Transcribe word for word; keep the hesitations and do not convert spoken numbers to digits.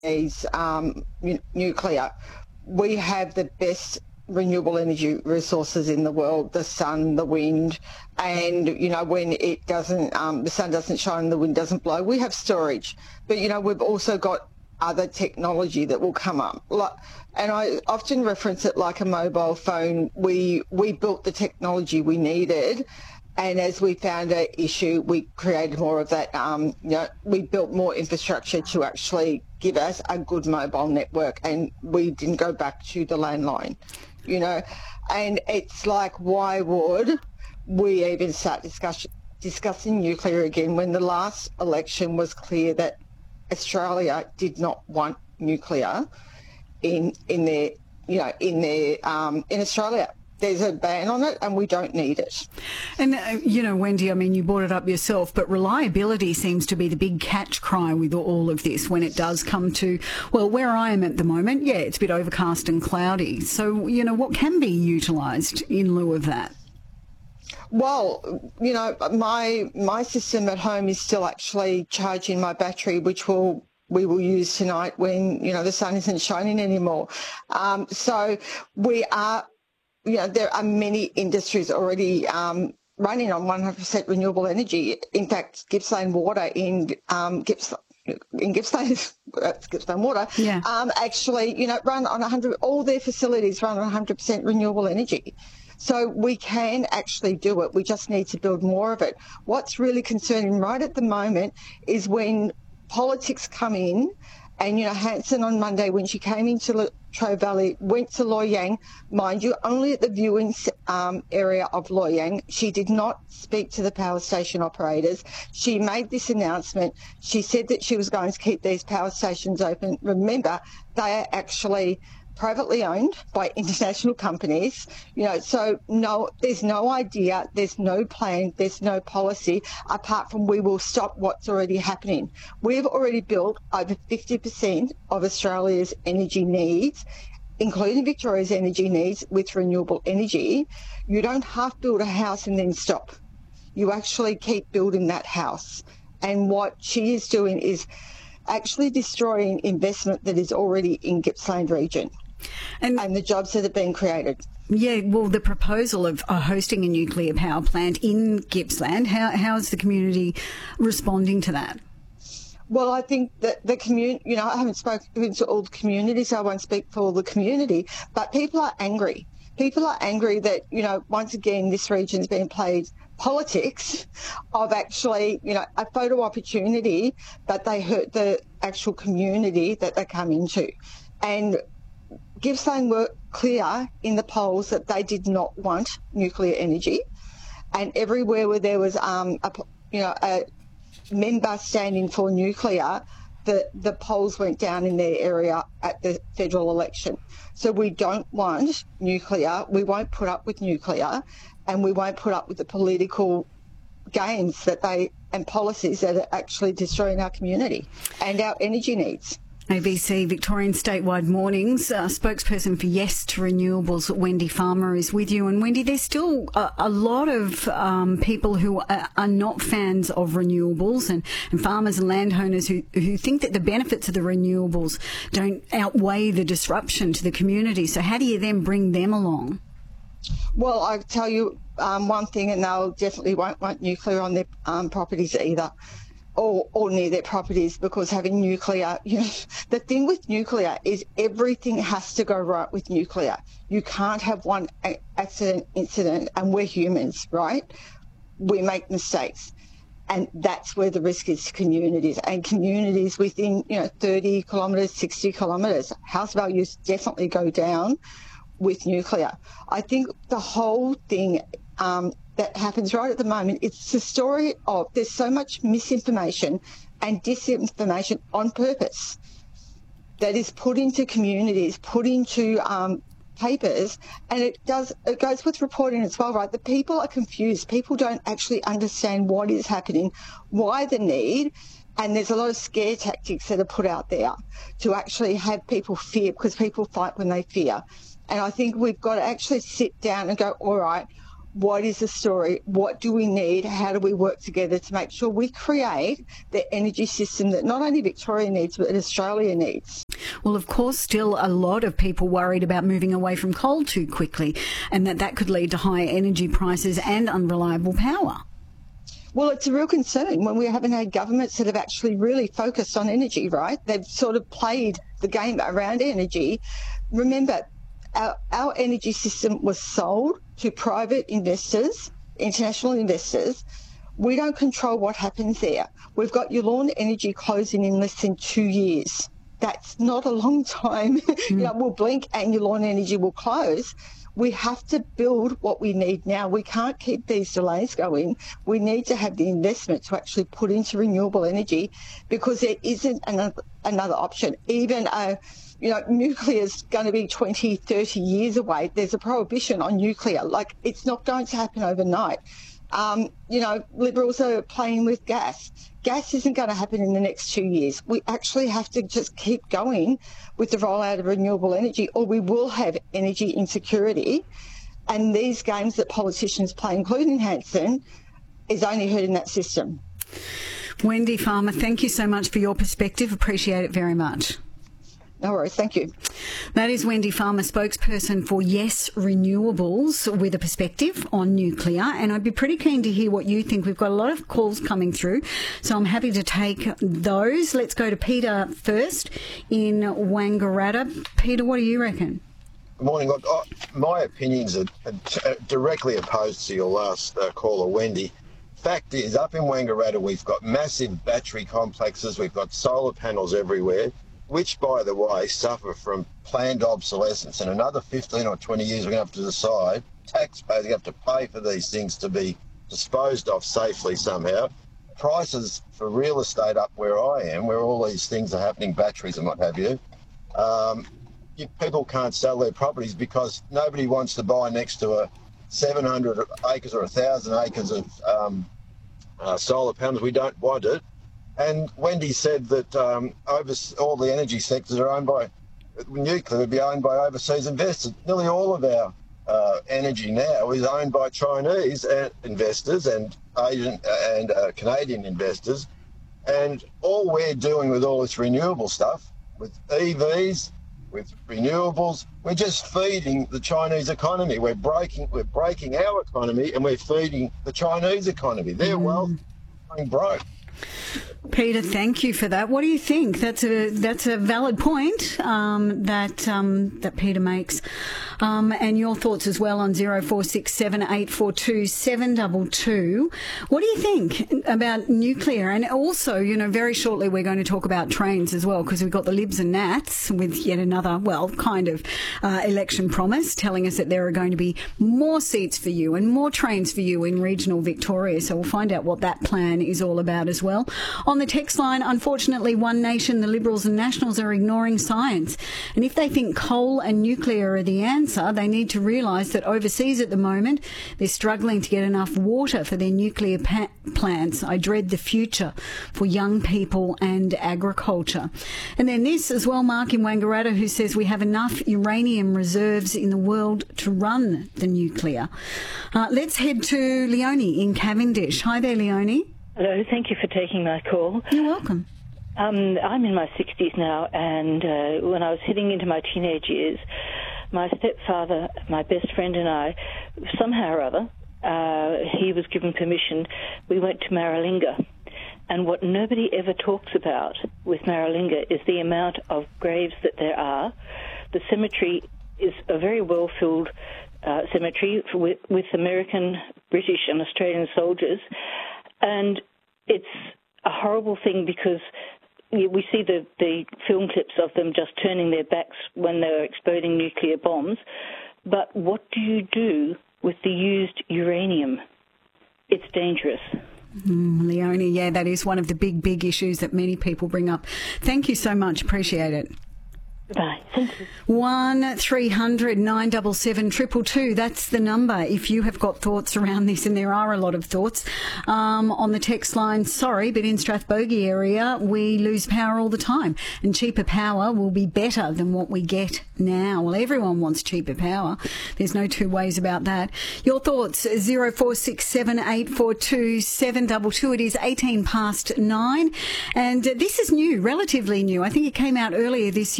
needs um, n- nuclear. We have the best renewable energy resources in the world, the sun, the wind, and, you know, when it doesn't, um, the sun doesn't shine and the wind doesn't blow, we have storage. But, you know, we've also got other technology that will come up. Like, and I often reference it like a mobile phone. We, we built the technology we needed, and as we found an issue, we created more of that, um, you know, we built more infrastructure to actually give us a good mobile network, and we didn't go back to the landline, you know. And it's like, why would we even start discuss, discussing nuclear again when the last election was clear that Australia did not want nuclear in in their, you know, in their, um, in Australia. There's a ban on it and we don't need it. And, uh, you know, Wendy, I mean, you brought it up yourself, but reliability seems to be the big catch cry with all of this when it does come to, well, where I am at the moment, yeah, it's a bit overcast and cloudy. So, you know, what can be utilised in lieu of that? Well, you know, my my system at home is still actually charging my battery, which will we will use tonight when, you know, the sun isn't shining anymore. Um, so we are, you know, there are many industries already um, running on one hundred percent renewable energy. In fact, Gippsland Water in um, Gips, in Gippsland, Gippsland Water, yeah. um, actually, you know, run on one hundred. All their facilities run on one hundred percent renewable energy. So we can actually do it. We just need to build more of it. What's really concerning right at the moment is when politics come in, and, you know, Hanson on Monday, when she came into Latrobe Valley, went to Loy Yang, mind you, only at the viewing um, area of Loy Yang. She did not speak to the power station operators. She made this announcement. She said that she was going to keep these power stations open. Remember, they are actually privately owned by international companies, you know, so no, there's no idea, there's no plan, there's no policy, apart from we will stop what's already happening. We've already built over fifty percent of Australia's energy needs, including Victoria's energy needs, with renewable energy. You don't have to build a house and then stop. You actually keep building that house. And what she is doing is actually destroying investment that is already in Gippsland region. And, and the jobs that have been created. Yeah, well, the proposal of uh, hosting a nuclear power plant in Gippsland, how how is the community responding to that? Well, I think that the community, you know, I haven't spoken to all the communities, so I won't speak for all the community, but people are angry. People are angry that, you know, once again, this region's been played politics of actually, you know, a photo opportunity, but they hurt the actual community that they come into. And Gippsland were clear in the polls that they did not want nuclear energy, and everywhere where there was, um, a, you know, a member standing for nuclear, the the polls went down in their area at the federal election. So we don't want nuclear. We won't put up with nuclear, and we won't put up with the political games that they and policies that are actually destroying our community and our energy needs. A B C Victorian Statewide Mornings uh, spokesperson for Yes to Renewables, Wendy Farmer, is with you. And Wendy, there's still a, a lot of um, people who are, are not fans of renewables, and, and farmers and landowners who, who think that the benefits of the renewables don't outweigh the disruption to the community. So how do you then bring them along? Well, I tell you um, one thing, and they'll definitely won't want nuclear on their um, properties either. Or, or near their properties, because having nuclear, you know, the thing with nuclear is everything has to go right with nuclear. You can't have one accident, incident, and we're humans, right? We make mistakes. And that's where the risk is to communities, and communities within, you know, thirty kilometres, sixty kilometres. House values definitely go down with nuclear. I think the whole thing um, that happens right at the moment, it's the story of there's so much misinformation and disinformation on purpose that is put into communities, put into um, papers, and it does it goes with reporting as well, right? The people are confused. People don't actually understand what is happening, why the need, and there's a lot of scare tactics that are put out there to actually have people fear, because people fight when they fear. And I think we've got to actually sit down and go, all right, what is the story? What do we need? How do we work together to make sure we create the energy system that not only Victoria needs, but Australia needs? Well, of course, still a lot of people worried about moving away from coal too quickly, and that that could lead to higher energy prices and unreliable power. Well, it's a real concern when we haven't had governments that have actually really focused on energy, right? They've sort of played the game around energy. Remember, our, our energy system was sold to private investors, international investors. We don't control what happens there. We've got Yallourn Energy closing in less than two years. That's not a long time. Mm. You know, we'll blink and Yallourn Energy will close. We have to build what we need now. We can't keep these delays going. We need to have the investment to actually put into renewable energy, because there isn't another, another option. Even a You know, nuclear is going to be twenty, thirty years away. There's a prohibition on nuclear. Like, it's not going to happen overnight. Um, you know, Liberals are playing with gas. Gas isn't going to happen in the next two years. We actually have to just keep going with the rollout of renewable energy, or we will have energy insecurity. And these games that politicians play, including Hanson, is only hurting that system. Wendy Farmer, thank you so much for your perspective. Appreciate it very much. No worries, thank you. That is Wendy Farmer, spokesperson for Yes Renewables, with a perspective on nuclear. And I'd be pretty keen to hear what you think. We've got a lot of calls coming through, so I'm happy to take those. Let's go to Peter first in Wangaratta. Peter, what do you reckon? Good morning. Look, uh, my opinions are, are directly opposed to your last uh, caller, Wendy. Fact is, up in Wangaratta, we've got massive battery complexes. We've got solar panels everywhere, which, by the way, suffer from planned obsolescence. In another fifteen or twenty years, we're going to have to decide, taxpayers have to pay for these things to be disposed of safely somehow. Prices for real estate up where I am, where all these things are happening, batteries and what have you, um, you people can't sell their properties because nobody wants to buy next to a seven hundred acres or one thousand acres of um, uh, solar panels. We don't want it. And Wendy said that um, over, all the energy sectors are owned by, nuclear would be owned by overseas investors. Nearly all of our uh, energy now is owned by Chinese investors and Asian and uh, Canadian investors. And all we're doing with all this renewable stuff, with E Vs, with renewables, we're just feeding the Chinese economy. We're breaking, we're breaking our economy, and we're feeding the Chinese economy. Their mm. wealth is going broke. Peter, thank you for that. What do you think? That's a that's a valid point um, that um, that Peter makes, um, and your thoughts as well on zero four six seven eight four two seven two two. What do you think about nuclear? And also, you know, very shortly we're going to talk about trains as well, because we've got the Libs and Nats with yet another, well, kind of uh, election promise telling us that there are going to be more seats for you and more trains for you in regional Victoria. So we'll find out what that plan is all about as well. On the text line, unfortunately, One Nation, the Liberals and Nationals are ignoring science. And if they think coal and nuclear are the answer, they need to realise that overseas at the moment, they're struggling to get enough water for their nuclear pa- plants. I dread the future for young people and agriculture. And then this as well, Mark in Wangaratta, who says we have enough uranium reserves in the world to run the nuclear. Uh, let's head to Leonie in Cavendish. Hi there, Leonie. Hello, thank you for taking my call. You're welcome. Um, I'm in my sixties now, and uh, when I was heading into my teenage years, my stepfather, my best friend and I, somehow or other, uh, he was given permission, we went to Maralinga. And what nobody ever talks about with Maralinga is the amount of graves that there are. The cemetery is a very well-filled uh, cemetery with, with American, British and Australian soldiers. And it's a horrible thing because we see the, the film clips of them just turning their backs when they're exploding nuclear bombs. But what do you do with the used uranium? It's dangerous. Mm, Leonie, yeah, that is one of the big, big issues that many people bring up. Thank you so much. Appreciate it. Goodbye. Thank you. one three hundred nine seven seven two two two. That's the number if you have got thoughts around this, and there are a lot of thoughts. Um, on the text line, sorry, but in Strathbogie area, we lose power all the time, and cheaper power will be better than what we get now. Well, everyone wants cheaper power. There's no two ways about that. Your thoughts, zero four six seven eight four two seven two two. It is eighteen past nine, and this is new, relatively new. I think it came out earlier this year.